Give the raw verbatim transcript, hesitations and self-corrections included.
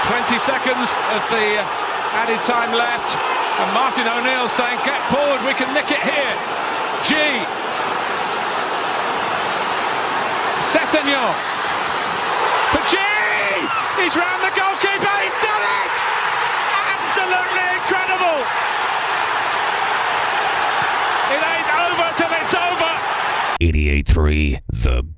twenty seconds of the added time left, and Martin O'Neill saying, get forward, we can nick it here. G. Sessegnon for G. He's round the goalkeeper, he's done it! Absolutely incredible! It ain't over till it's over! eighty-eight three The